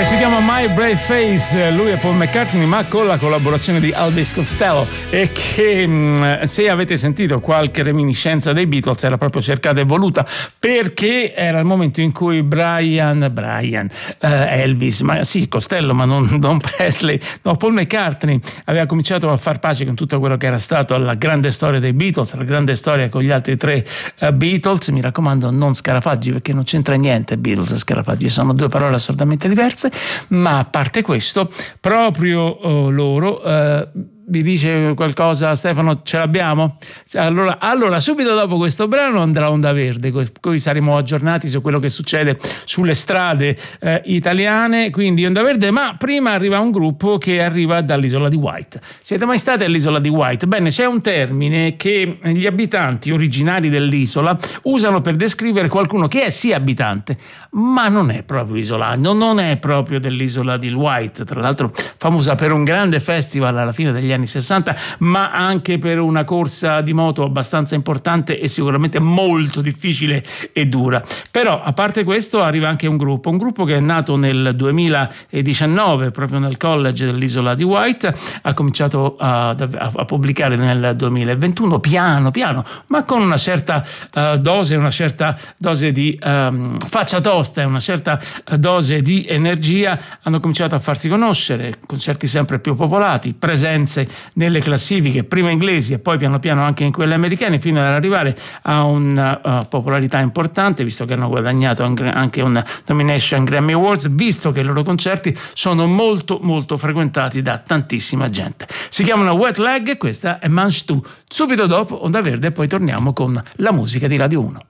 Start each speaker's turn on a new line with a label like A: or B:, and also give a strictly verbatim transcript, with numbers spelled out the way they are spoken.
A: Si chiama My Brave Face, lui è Paul McCartney ma con la collaborazione di Elvis Costello, e che se avete sentito qualche reminiscenza dei Beatles era proprio cercata e voluta, perché era il momento in cui Brian Brian eh, Elvis, ma sì Costello ma non Don Presley, no Paul McCartney aveva cominciato a far pace con tutto quello che era stato la grande storia dei Beatles, la grande storia con gli altri tre uh, Beatles. Mi raccomando, non scarafaggi, perché non c'entra niente Beatles e scarafaggi, sono due parole assolutamente diverse. Ma a parte questo, proprio oh, loro uh, vi dice qualcosa Stefano? Ce l'abbiamo? Allora, allora subito dopo questo brano andrà Onda Verde, così saremo aggiornati su quello che succede sulle strade eh, italiane, quindi Onda Verde. Ma prima arriva un gruppo che arriva dall'isola di Wight. Siete mai stati all'isola di Wight? Bene, c'è un termine che gli abitanti originari dell'isola usano per descrivere qualcuno che è sì abitante, ma non è proprio isolano, non è proprio dell'isola di Wight, tra l'altro famosa per un grande festival alla fine degli anni sessanta, ma anche per una corsa di moto abbastanza importante e sicuramente molto difficile e dura. Però a parte questo arriva anche un gruppo, un gruppo che è nato nel duemiladiciannove proprio nel college dell'isola di Wight, ha cominciato a, a, a pubblicare nel duemilaventuno piano piano, ma con una certa uh, dose, una certa dose di um, faccia tosta e una certa dose di energia. Hanno cominciato a farsi conoscere, concerti sempre più popolati, presenze nelle classifiche, prima inglesi e poi piano piano anche in quelle americane, fino ad arrivare a una uh, popolarità importante, visto che hanno guadagnato anche una nomination Grammy Awards, visto che i loro concerti sono molto molto frequentati da tantissima gente. Si chiamano Wet Leg e questa è Manch due. Subito dopo Onda Verde e poi torniamo con la musica di Radio uno.